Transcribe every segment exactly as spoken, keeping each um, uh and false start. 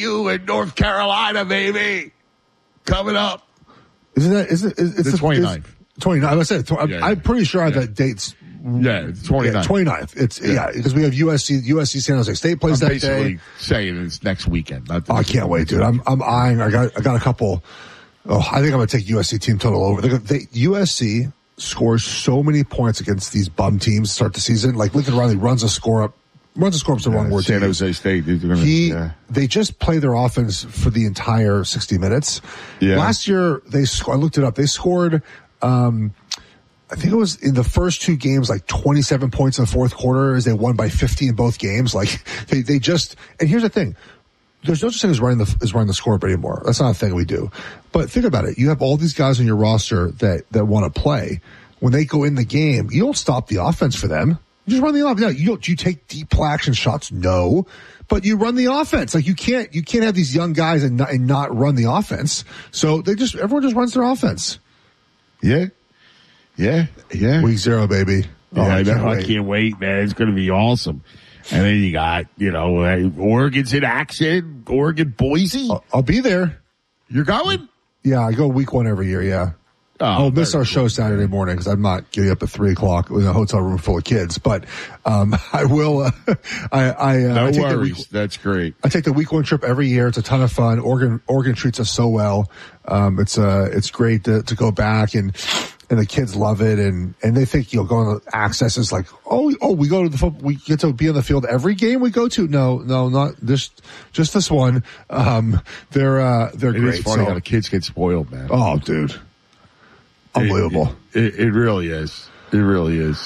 U in North Carolina, baby. Coming up. Isn't that, isn't it, it's the twenty-ninth. twenty-ninth. I said, I'm, yeah, I'm pretty sure I have yeah. that dates. Yeah, it's twenty-ninth. Yeah, twenty-ninth. It's, yeah, because yeah, we have U S C, U S C San Jose State plays I'm that basically day. saying it's next weekend. Not oh, I can't wait, dude. I'm, I'm eyeing, I got, I got a couple. Oh, I think I'm going to take U S C team total over. They, they, U S C scores so many points against these bum teams to start the season. Like Lincoln Riley runs a score up. Runs a score up's the yeah, wrong word. San Jose State. Gonna, he, yeah. They just play their offense for the entire sixty minutes. Yeah. Last year, they sc- I looked it up. They scored, um, I think it was in the first two games, like twenty-seven points in the fourth quarter as they won by fifty in both games. Like they, they just, and here's the thing. There's no such thing as running the, as running the scoreboard anymore. That's not a thing we do. But think about it. You have all these guys on your roster that, that want to play. When they go in the game, you don't stop the offense for them. You just run the offense. No, you don't, do you take deep play action shots? No. But you run the offense. Like you can't, you can't have these young guys and not, and not run the offense. So they just, everyone just runs their offense. Yeah. Yeah. Yeah. Week zero, baby. Oh, yeah, I, can't I can't wait, man. It's going to be awesome. And then you got, you know, uh, Oregon's in action. Oregon, Boise. I'll, I'll be there. You're going? Yeah, I go week one every year. Yeah. Oh, I'll miss our cool. show Saturday morning because I'm not getting up at three o'clock in a hotel room full of kids. But um, I will. Uh, I, I, uh, no I take worries. the week, That's great. I take the week one trip every year. It's a ton of fun. Oregon, Oregon treats us so well. Um, it's uh, it's great to, to go back and. And the kids love it, and, and they think, you know, going to access is like, oh, oh, we go to the football, we get to be on the field every game we go to. No, no, not this, just this one. Um, they're, uh, they're it great. It's funny so, how the kids get spoiled, man. Oh, dude. Unbelievable. It, it, it really is. It really is.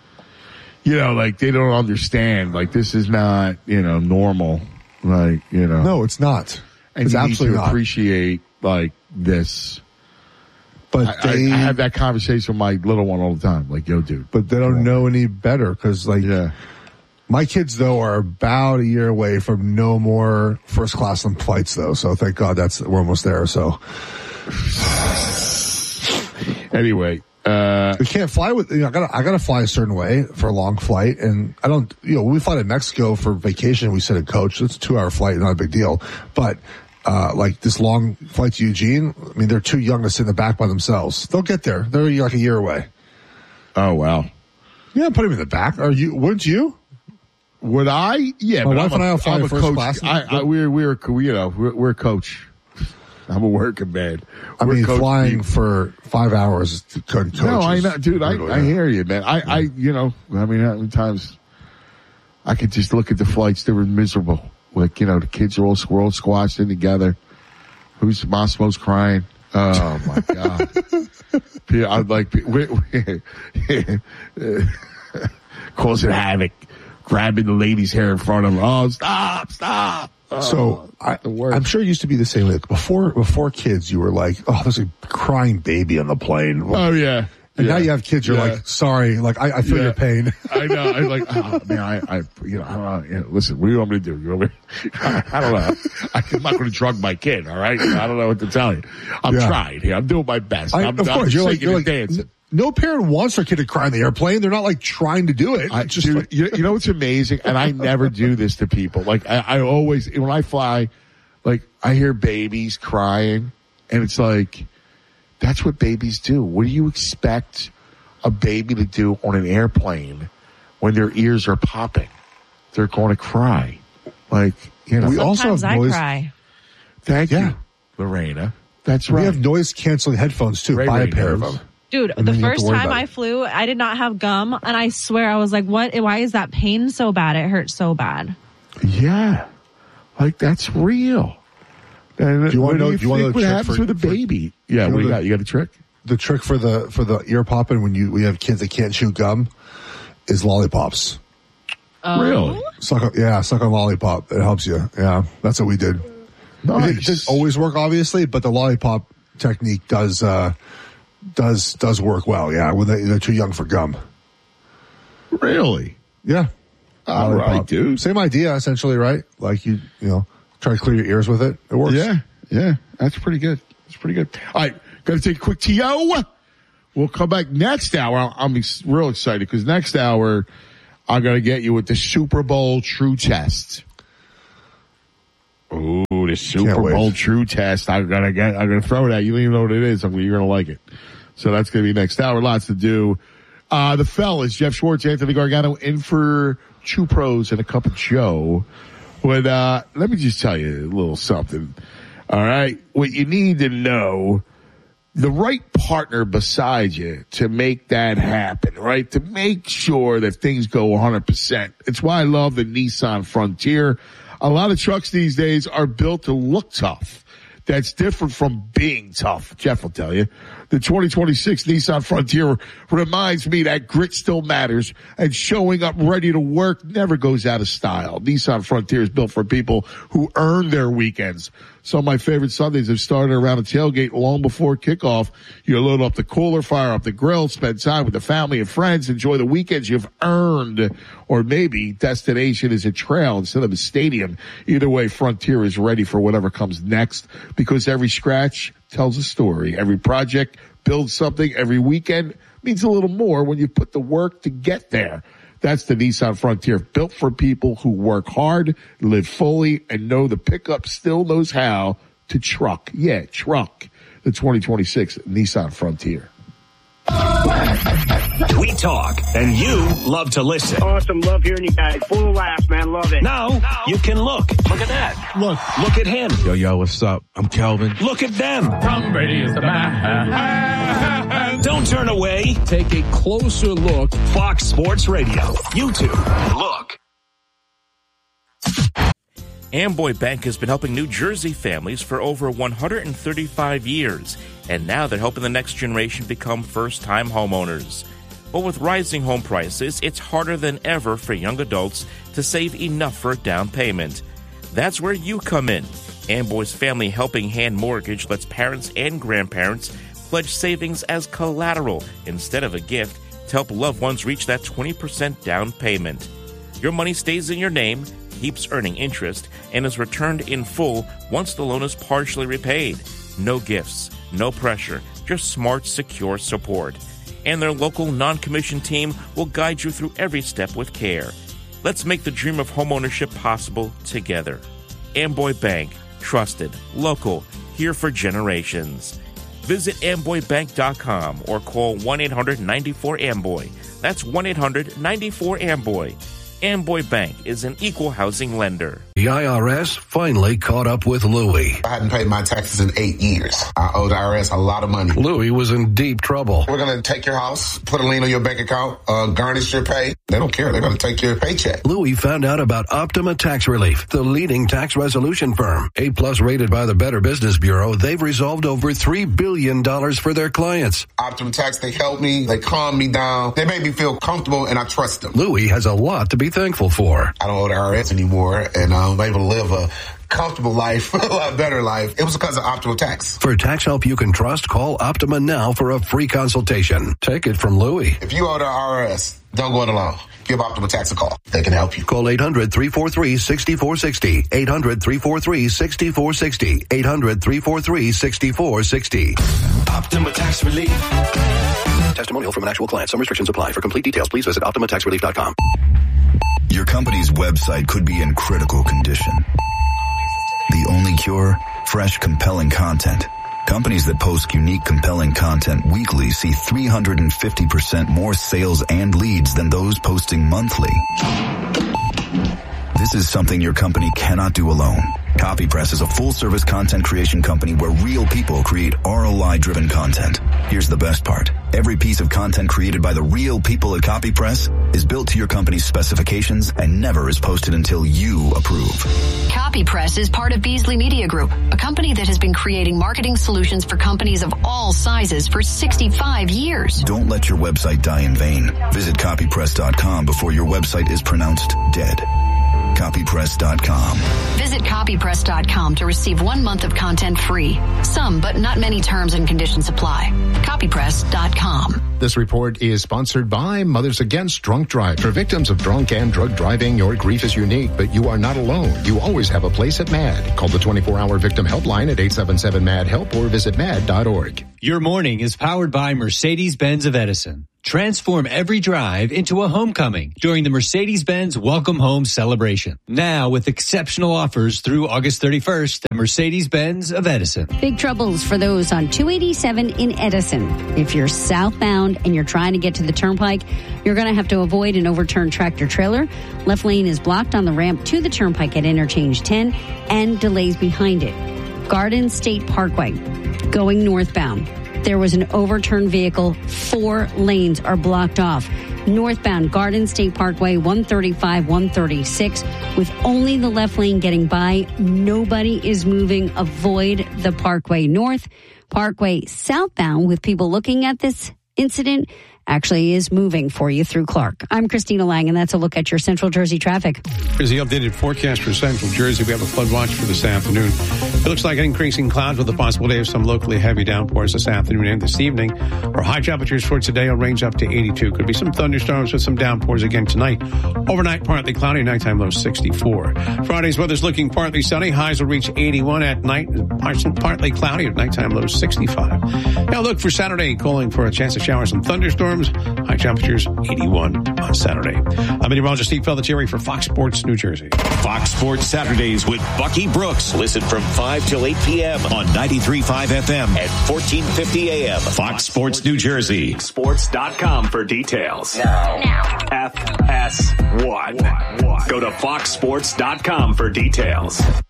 You know, like they don't understand, like this is not, you know, normal. Like, you know. No, it's not. And it's you absolutely need to not. appreciate like this. But I, they, I, I have that conversation with my little one all the time. Like, yo, dude. But they don't know any better because, like, yeah. my kids, though, are about a year away from no more first class flights, though. So thank God that's we're almost there. So anyway, uh, we can't fly with. You know, I gotta I gotta fly a certain way for a long flight, and I don't. You know, when we fly to Mexico for vacation, we sit at coach. It's a two hour flight, not a big deal, but. Uh, like this long flight to Eugene, I mean, they're too young to sit in the back by themselves. They'll get there. They're like a year away. Oh, wow. Yeah, put them in the back. Are you, wouldn't you? Would I? Yeah, My but wife I'm and I a, will fly I'm a first coach. class. I, I, we're, we're, you know, we're, we're a coach. I'm a working man. I We're mean, coach flying people. for five hours to co- coach. No, I know, dude, I, brutal, I yeah. hear you, man. I, I, you know, I mean, how many times I could just look at the flights, they were miserable. Like, you know, the kids are all, we're all squashed in together. Who's Massimo's crying? Oh my God. I'd like, we, we, causing havoc, grabbing the lady's hair in front of her. Oh, stop, stop. Oh, so I, I'm sure it used to be the same. Like before, before kids, you were like, oh, there's a crying baby on the plane. Oh yeah. And yeah. now you have kids, you're yeah. like, sorry, like, I, I feel Yeah. your pain. I know. I'm like, oh, man, I, I, you know, I don't know. You know, listen, what do you want me to do? You want me, I, I don't know. I, I'm not going to drug my kid, all right? I don't know what to tell you. I'm Yeah. trying here. I'm doing my best. I, I'm, of I'm course, you're like, singing you're and like, dancing. no parent wants their kid to cry in the airplane. They're not like trying to do it. I, It's just dude, like, you, you know what's amazing? And I never do this to people. Like, I, I always, when I fly, like, I hear babies crying, and it's like, that's what babies do. What do you expect a baby to do on an airplane when their ears are popping? They're going to cry. Like, you know. We also Sometimes have I noise. cry. Thank Yeah. you, Lorena. That's We right. have noise canceling headphones too. Ray Buy Ray a pair knows. of them. Dude, And the then you have to first worry time about I it. flew, I did not have gum, and I swear I was like, "What? Why is that pain so bad? It hurts so bad." Yeah. Like, that's real. And Do you wanna what know- do do you wanna know think the what trick happens for- with a for- baby? Yeah, you know what do you the- got? You got a trick? The trick for the for the ear popping when you we have kids that can't chew gum is lollipops. Oh. Really? Suck on, yeah, suck on lollipop. It helps you. Yeah, that's what we did. Nice. It doesn't always work, obviously, but the lollipop technique does uh, does does work well. Yeah, when they, they're too young for gum. Really? Yeah. All Lollipop. right, dude. Same idea, essentially, right? Like you, you know, try to clear your ears with it. It works. Yeah, yeah. That's pretty good. That's pretty good. All right, got to take a quick T O. We'll come back next hour. I'm ex- real excited because next hour I'm going to get you with the Super Bowl True Test. Ooh, Super Bowl True Test. I'm gonna get. I'm gonna throw it at you. You don't even know what it is. You're gonna like it. So that's gonna be next hour. Lots to do. Uh, the fellas, Jeff Schwartz, Anthony Gargano, in for two pros and a cup of Joe. But uh, let me just tell you a little something. All right, what you need to know. The right partner beside you to make that happen, right? To make sure that things go one hundred percent. It's why I love the Nissan Frontier. A lot of trucks these days are built to look tough. That's different from being tough. Jeff will tell you. The twenty twenty-six Nissan Frontier reminds me that grit still matters and showing up ready to work never goes out of style. Nissan Frontier is built for people who earn their weekends. Some of my favorite Sundays have started around a tailgate long before kickoff. You load up the cooler, fire up the grill, spend time with the family and friends, enjoy the weekends you've earned. Or maybe destination is a trail instead of a stadium. Either way, Frontier is ready for whatever comes next because every scratch tells a story. Every project builds something. Every weekend means a little more when you put the work to get there. That's the Nissan Frontier, built for people who work hard, live fully, and know the pickup still knows how to truck. Yeah, truck. The twenty twenty-six Nissan Frontier. We talk, and you love to listen. Awesome. Love hearing you guys. Full of laughs, man. Love it. Now, now you can look. Look at that. Look. Look at him. Yo, yo, what's up? I'm Kelvin. Look at them. Tom Brady is the man. Don't turn away. Take a closer look. Fox Sports Radio. YouTube. Look. Amboy Bank has been helping New Jersey families for over one hundred thirty-five years, and now they're helping the next generation become first-time homeowners. But with rising home prices, it's harder than ever for young adults to save enough for a down payment. That's where you come in. Amboy's Family Helping Hand Mortgage lets parents and grandparents pledge savings as collateral instead of a gift to help loved ones reach that twenty percent down payment. Your money stays in your name, keeps earning interest, and is returned in full once the loan is partially repaid. No gifts, no pressure, just smart, secure support. And their local non-commissioned team will guide you through every step with care. Let's make the dream of homeownership possible together. Amboy Bank, trusted, local, here for generations. Visit amboy bank dot com or call one eight hundred nine four amboy. That's one eight hundred nine four amboy. Amboy Bank is an equal housing lender. The I R S finally caught up with Louie. I hadn't paid my taxes in eight years. I owed the I R S a lot of money. Louie was in deep trouble. We're going to take your house, put a lien on your bank account, uh, garnish your pay. They don't care. They're going to take your paycheck. Louie found out about Optima Tax Relief, the leading tax resolution firm. A-plus rated by the Better Business Bureau, they've resolved over three billion dollars for their clients. Optima Tax, they helped me. They calmed me down. They made me feel comfortable, and I trust them. Louie has a lot to be thankful for. I don't owe the I R S anymore, and I'm able to live a comfortable life, a lot better life. It was because of Optima Tax. For tax help you can trust, call Optima now for a free consultation. Take it from Louie. If you owe the I R S, don't go it alone. Give Optima Tax a call. They can help you. Call eight hundred three four three six four six zero. eight hundred three four three six four six zero. eight hundred three four three six four six zero. Optima Tax Relief. Testimonial from an actual client. Some restrictions apply. For complete details, please visit optima tax relief dot com. Your company's website could be in critical condition. The only cure? Fresh, compelling content. Companies that post unique, compelling content weekly see three hundred fifty percent more sales and leads than those posting monthly. This is something your company cannot do alone. CopyPress is a full-service content creation company where real people create R O I-driven content. Here's the best part. Every piece of content created by the real people at CopyPress is built to your company's specifications and never is posted until you approve. CopyPress is part of Beasley Media Group, a company that has been creating marketing solutions for companies of all sizes for sixty-five years. Don't let your website die in vain. Visit copypress dot com before your website is pronounced dead. copypress dot com. Visit copypress dot com to receive one month of content free. Some, but not many terms and conditions apply. copypress dot com. This report is sponsored by Mothers Against Drunk Drive. For victims of drunk and drug driving, your grief is unique, but you are not alone. You always have a place at MAD. Call the twenty-four hour victim helpline at eight seven seven MAD HELP or visit mad dot org. Your morning is powered by Mercedes-Benz of Edison. Transform every drive into a homecoming during the Mercedes-Benz Welcome Home celebration. Now with exceptional offers through August thirty-first at Mercedes-Benz of Edison. Big troubles for those on two eighty-seven in Edison. If you're southbound and you're trying to get to the turnpike, you're going to have to avoid an overturned tractor trailer. Left lane is blocked on the ramp to the turnpike at interchange ten and delays behind it. Garden State Parkway, going northbound. There was an overturned vehicle. Four lanes are blocked off. Northbound Garden State Parkway, one thirty-five, one thirty-six, with only the left lane getting by. Nobody is moving. Avoid the Parkway North. Parkway southbound, with people looking at this incident, actually is moving for you through Clark. I'm Christina Lang, and that's a look at your Central Jersey traffic. Here's the updated forecast for Central Jersey. We have a flood watch for this afternoon. It looks like increasing clouds with a possibility of some locally heavy downpours this afternoon and this evening. Our high temperatures for today will range up to eighty-two. Could be some thunderstorms with some downpours again tonight. Overnight, partly cloudy, nighttime low sixty-four. Friday's weather's looking partly sunny. Highs will reach eighty-one at night. Partly cloudy at nighttime low sixty-five. Now look for Saturday, calling for a chance of showers and thunderstorms. High temperatures eighty-one on Saturday. I'm meteorologist Steve Pelletieri for Fox Sports New Jersey. Fox Sports Saturdays with Bucky Brooks. Listen from five till eight p.m. on ninety-three point five F M and fourteen fifty A M. Fox Sports New Jersey. Sports dot com for details. Now. now. F S one. Go to fox sports dot com for details.